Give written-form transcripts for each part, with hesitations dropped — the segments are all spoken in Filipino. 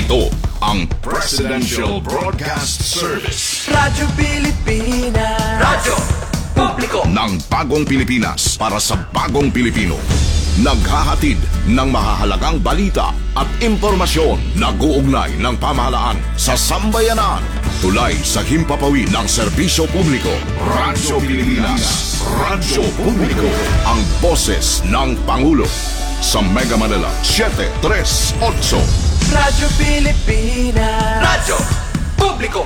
Ito ang Presidential Broadcast Service. Radyo Pilipinas. Radyo Publiko ng bagong Pilipinas para sa bagong Pilipino. Naghahatid ng mahahalagang balita at impormasyon na guugnay ng pamahalaan sa sambayanan. Tulay sa himpapawid ng serbisyo publiko. Radyo Pilipinas. Radyo Publiko. Ang boses ng Pangulo. Sa Mega Manila, 738. Radyo Pilipinas. Radyo Publiko.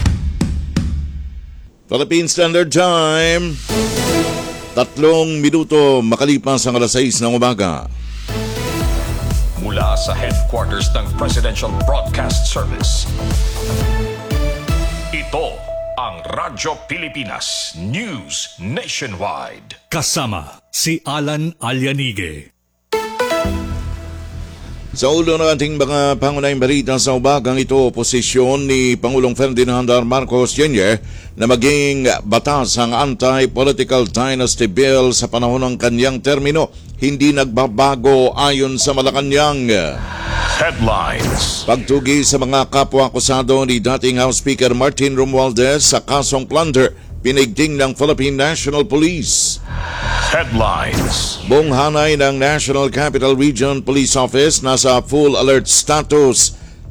Philippine Standard Time. 3 minuto makalipas ang alas 6 ng umaga. Mula sa headquarters ng Presidential Broadcast Service. Ito ang Radyo Pilipinas News Nationwide. Kasama si Alan Alyanige. Sa ulo ng ating mga pangunahing balita sa umagang ito, posisyon ni Pangulong Ferdinand R. Marcos Jr. na maging batas ang Anti-Political Dynasty Bill sa panahon ng kanyang termino, hindi nagbabago ayon sa Malacanang. Headlines. Pagtugi sa mga kapwa-akusado ni dating House Speaker Martin Romualdez sa kasong plunder, pinigting ng Philippine National Police. Headlines. Buong hanay ng National Capital Region Police Office nasa full alert status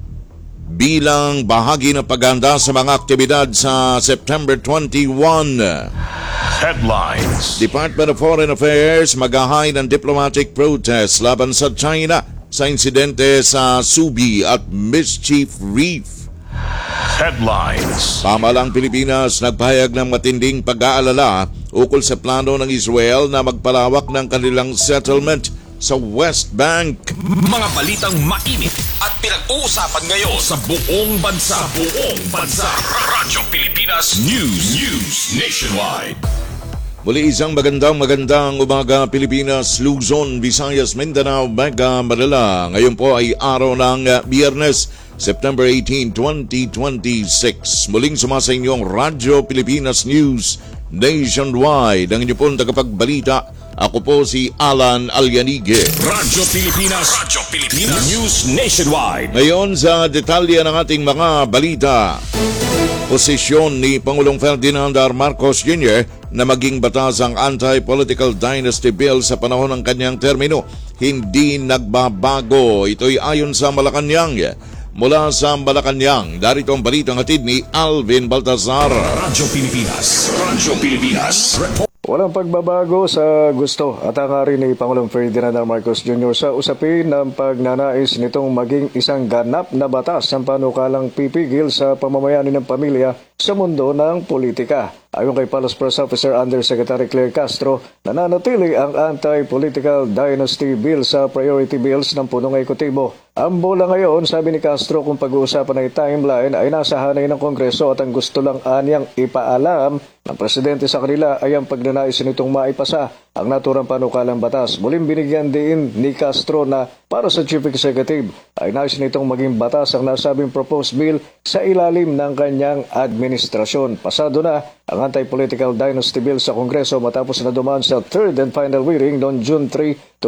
bilang bahagi ng paghahanda sa mga aktibidad sa September 21. Headlines. Department of Foreign Affairs maghahay ng diplomatic protest laban sa China sa insidente sa Subi at Mischief Reef. Headlines. Pamahalang Pilipinas nagpahayag ng matinding pag-aalala ukol sa plano ng Israel na magpalawak ng kanilang settlement sa West Bank. Mga balitang mainit at pinag-uusapan ngayon sa buong bansa. Radyo Pilipinas News Nationwide. Muli isang magandang umaga Pilipinas, Luzon, Visayas, Mindanao, Mega Manila. Ngayon po ay araw ng Biyernes, September 18, 2026. Muling sumasa inyong Radyo Pilipinas News Nationwide. Ang inyo pong tagapagbalita, ako po si Alan Alyanige. Radyo Pilipinas News Nationwide. Ngayon sa detalye ng ating mga balita. Posisyon ni Pangulong Ferdinand R. Marcos Jr. na maging batas ang Anti-Political Dynasty Bill sa panahon ng kanyang termino, hindi nagbabago. Ito'y ayon sa Malacanang. Mula sa Malacanang, darito ang balitang hatid ni Alvin Baltazar. Radyo Pilipinas. Walang pagbabago sa gusto at hangarin ni Pangulong Ferdinand R. Marcos Jr. sa usapin ng pagnanais nitong maging isang ganap na batas ng panukalang pipigil sa pamamayani ng pamilya sa mundo ng politika. Ayon kay Palos Press Officer Undersecretary Claire Castro, nananatili ang Anti-Political Dynasty Bill sa priority bills ng punong ekutibo. Ang bola ngayon, sabi ni Castro, kung pag-uusapan ng timeline ay nasa hanay ng Kongreso at ang gusto lang anyang ipaalam ng Presidente sa kanila ay ang pagnanais nitong maipasa ang naturang panukalang batas. Muling binigyan din ni Castro na para sa Chief Executive ay nais nitong maging batas ang nasabing proposed bill sa ilalim ng kanyang administrasyon. Pasado na ang Anti-Political Dynasty Bill sa Kongreso matapos na dumaan sa third and final reading noong June 3,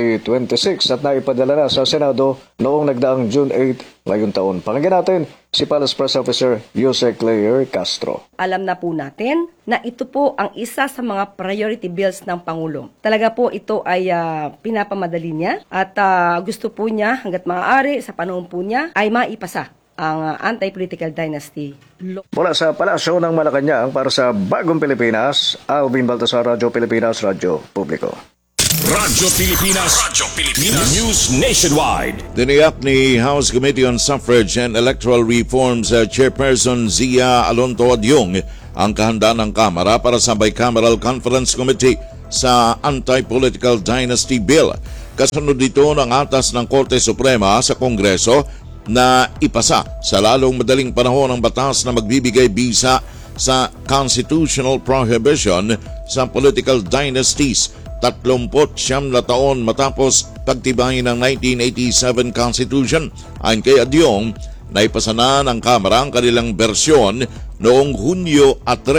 2026 at naipadala na sa Senado noong nagdaang June 8 ngayong taon. Pakinggan natin si Palace Press Officer Jose Claire Castro. Alam na po natin na ito po ang isa sa mga priority bills ng Pangulo. Talaga po ito ay pinapamadali niya at gusto po niya hanggat maaari sa panahon po niya ay maipasa ang Anti-Political Dynasty Law. Mula sa Palasyo ng Malacanang para sa Bagong Pilipinas, Alvin Baltasar, Radyo Pilipinas, Radyo Publiko. Radyo Pilipinas News Nationwide. Tiniyak ni House Committee on Suffrage and Electoral Reforms Chairperson Zia Alonto Adyong ang kahandaan ng Kamara para sa Bicameral Conference Committee sa Anti-Political Dynasty Bill. Kasunod dito ng atas ng Korte Suprema sa Kongreso na ipasa sa lalong madaling panahon ang batas na magbibigay bisa sa constitutional prohibition sa political dynasties 39 na taon matapos pagtibayin ng 1987 Constitution. Ayon kay Adyong, naipasa na ng Kamara ang kanilang bersyon noong Hunyo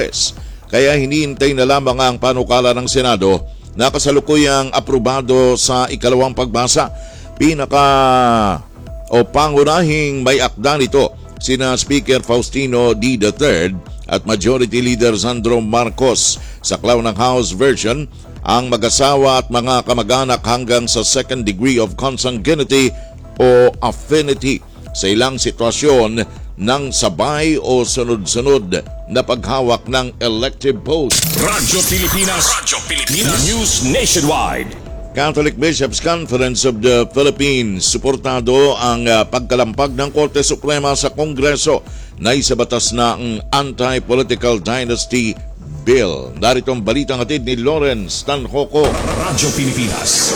3. Kaya hinihintay na lamang ang panukala ng Senado na kasalukuyang aprobado sa ikalawang pagbasa. o pangunahing may akda nito sina Speaker Faustino D. III at Majority Leader Sandro Marcos. Sa klaw ng House version, ang mag-asawa at mga kamag-anak hanggang sa second degree of consanguinity o affinity sa ilang sitwasyon ng sabay o sunod-sunod na paghawak ng elective post. Radyo Pilipinas. News Nationwide. Catholic Bishops' Conference of the Philippines suportado ang pagkalampag ng Korte Suprema sa Kongreso na isabatas na ang Anti-Political Dynasty Bill. Narito ang balitang hatid ni Lawrence Tanhoco. Radyo Pilipinas.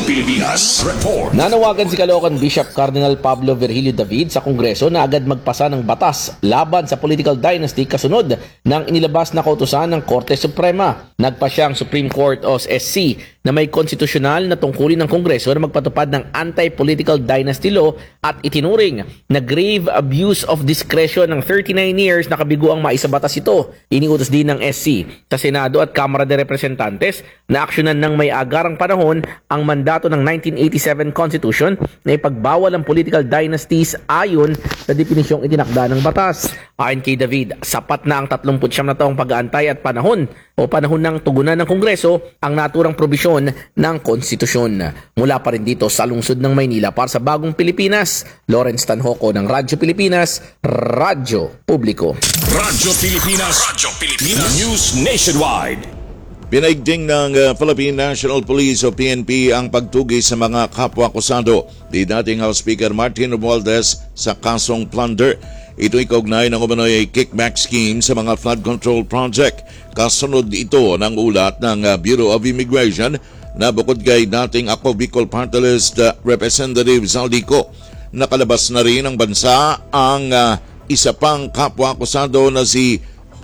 Report. Nanawagan si Caloocan Bishop Cardinal Pablo Virgilio David sa Kongreso na agad magpasa ng batas laban sa political dynasty kasunod ng inilabas na kautusan ng Korte Suprema. Nagpasya ang Supreme Court o SC na may konstitusyonal na tungkulin ng Kongreso na magpatupad ng anti-political dynasty law at itinuring na grave abuse of discretion ng 39 years na kabiguang maisabatas ito. Iniutos din ng SC sa Senado at Kamara de Representantes na aksyonan ng may agarang panahon ang mandato ng 1987 Constitution na ipagbawal ang political dynasties ayon sa definisyong itinakda ng batas. Ayon kay David, sapat na ang 39 na taong pag-aantay at panahon ng tugunan ng Kongreso ang naturang probisyon ng konstitusyon. Mula pa rin dito sa lungsod ng Maynila para sa Bagong Pilipinas, Lawrence Tanhoco ng Radyo Pilipinas, Radyo Publiko. Radyo Pilipinas. News Nationwide. Pinaigting ng Philippine National Police o PNP ang pagtugi sa mga kapwa-akusado ni dating House Speaker Martin Romualdez sa kasong plunder. Ito'y kaugnay ng umano'y kickback scheme sa mga flood control project. Kasunod ito ng ulat ng Bureau of Immigration na bukod kay dating Ako Bicol Party List Representative Zaldico, nakalabas na rin ng bansa ang isa pang kapwa-akusado na si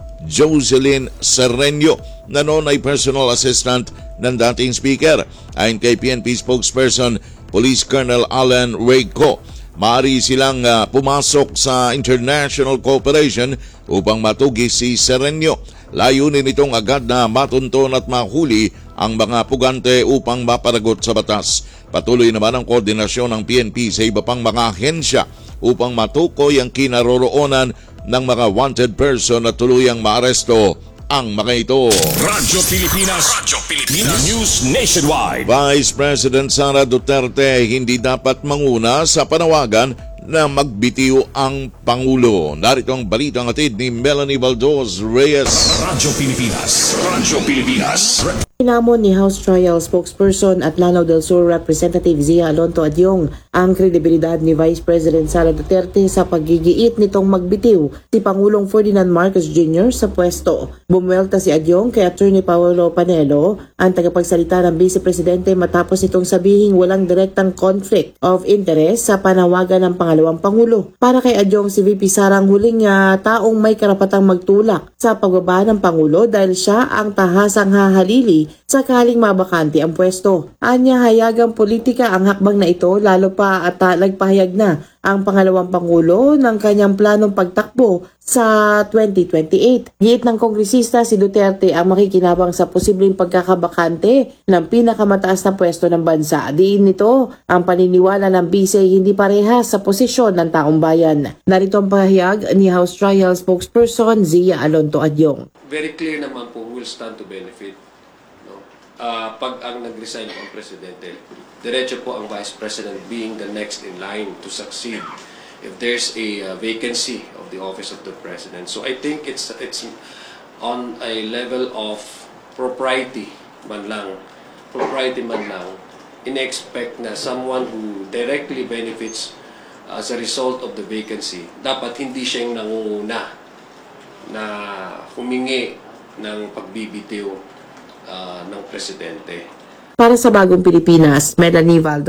Jocelyn Serreño na noon ay personal assistant ng dating speaker. Ayon kay PNP spokesperson Police Colonel Alan Reyco, maaari silang pumasok sa international cooperation upang matugi si Serreño. Layunin nitong agad na matunton at mahuli ang mga pugante upang maparagot sa batas. Patuloy naman ang koordinasyon ng PNP sa iba pang mga ahensya upang matukoy ang kinaroroonan ng mga wanted person at tuluyang maaresto ang mga ito. Radyo Pilipinas. News Nationwide. Vice President Sara Duterte hindi dapat manguna sa panawagan na magbitiw ang Pangulo. Narito ang balitang hatid ni Melanie Baldos Reyes. Radyo Pilipinas. Pinamon ni House Trial spokesperson at Lanao del Sur Representative Zia Alonto Adyong ang kredibilidad ni Vice President Sara Duterte sa paggigiit nitong magbitiw si Pangulong Ferdinand Marcos Jr. sa pwesto. Bumuelta si Adyong kay Attorney Paolo Panelo, ang tagapagsalita ng Vice Presidente, matapos itong sabihing walang direktang conflict of interest sa panawagan ng pangalawang Pangulo. Para kay Adyong, si VP Sara ang huling taong may karapatang magtulak sa pagbaba ng Pangulo dahil siya ang tahasang hahalili sakaling mabakante ang pwesto. Anya, hayagang politika ang hakbang na ito, lalo pa at nagpahayag na ang pangalawang Pangulo ng kanyang planong pagtakbo sa 2028. Giit ng kongresista, si Duterte ang makikinabang sa posibleng pagkakabakante ng pinakamataas na pwesto ng bansa. Diin nito ang paniniwala ng bise hindi parehas sa posisyon ng taong bayan. Narito ang pahayag ni House Trial spokesperson Zia Alonto Adyong. Very clear naman po who will stand to benefit. Pag ang nag-resign ang presidente, diretso po ang vice president being the next in line to succeed if there's a vacancy of the office of the president. So I think it's on a level of propriety man lang, in-expect na someone who directly benefits as a result of the vacancy, dapat hindi siya yung nangunguna na humingi ng pagbibitiw ng presidente. Para sa Bagong Pilipinas, Melanie Valdo.